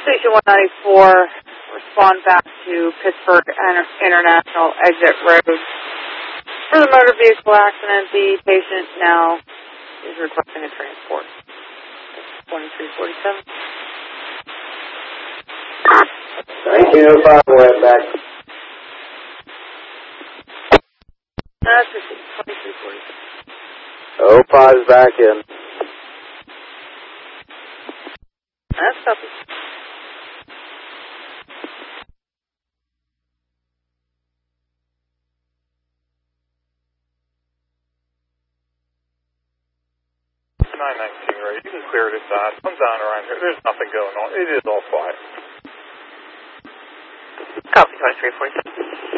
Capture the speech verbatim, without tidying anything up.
Station one ninety-four, respond back to Pittsburgh Inter- International Exit Road. For the motor vehicle accident, the patient now is requesting a transport. twenty-three forty-seven. nineteen oh five went back. That's twenty-three forty-seven. oh five's back in. That's copy. nine nineteen, right? You can clear this out. Come down around here. There's nothing going on. It is all quiet. Copy, twenty-three forty-seven.